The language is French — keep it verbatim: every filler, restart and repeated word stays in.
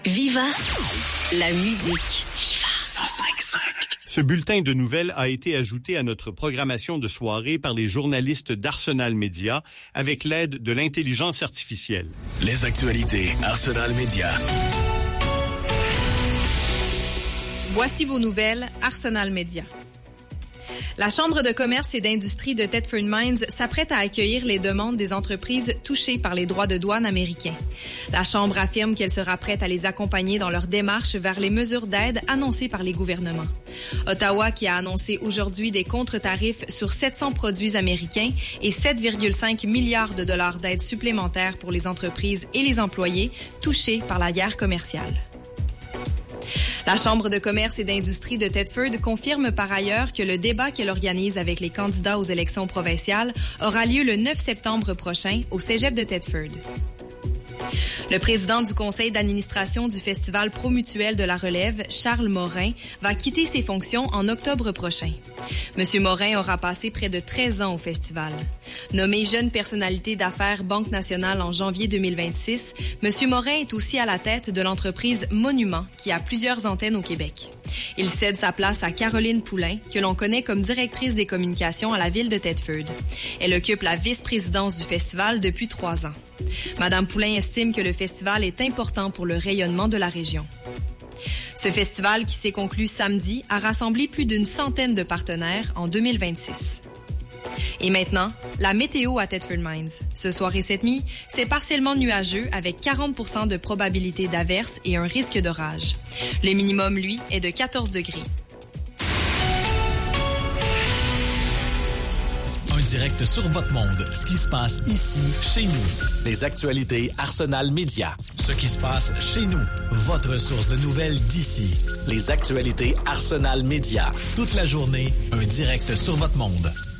Viva la musique. Viva cent cinq virgule cinq. Ce bulletin de nouvelles a été ajouté à notre programmation de soirée par les journalistes d'Arsenal Média avec l'aide de l'intelligence artificielle. Les actualités Arsenal Média. Voici vos nouvelles Arsenal Média. La Chambre de commerce et d'industrie de Thetford Mines s'apprête à accueillir les demandes des entreprises touchées par les droits de douane américains. La Chambre affirme qu'elle sera prête à les accompagner dans leur démarche vers les mesures d'aide annoncées par les gouvernements. Ottawa, qui a annoncé aujourd'hui des contre-tarifs sur sept cents produits américains et sept virgule cinq milliards de dollars d'aide supplémentaires pour les entreprises et les employés touchés par la guerre commerciale. La Chambre de commerce et d'industrie de Thetford confirme par ailleurs que le débat qu'elle organise avec les candidats aux élections provinciales aura lieu le neuf septembre prochain au Cégep de Thetford. Le président du conseil d'administration du Festival Promutuel de la Relève, Charles Morin, va quitter ses fonctions en octobre prochain. Monsieur Morin aura passé près de treize ans au festival. Nommé jeune personnalité d'affaires Banque nationale en janvier deux mille vingt-six, Monsieur Morin est aussi à la tête de l'entreprise Monument, qui a plusieurs antennes au Québec. Il cède sa place à Caroline Poulain, que l'on connaît comme directrice des communications à la ville de Thetford. Elle occupe la vice-présidence du festival depuis trois ans. Madame Poulain estime que le festival est important pour le rayonnement de la région. Ce festival, qui s'est conclu samedi, a rassemblé plus d'une centaine de partenaires en deux mille vingt-six. Et maintenant, la météo à Thetford Mines. Ce soir et cette nuit, c'est partiellement nuageux avec quarante pour cent de probabilité d'averse et un risque d'orage. Le minimum, lui, est de quatorze degrés. Un direct sur votre monde. Ce qui se passe ici, chez nous. Les actualités Arsenal Média. Ce qui se passe chez nous. Votre source de nouvelles d'ici. Les actualités Arsenal Média. Toute la journée, un direct sur votre monde.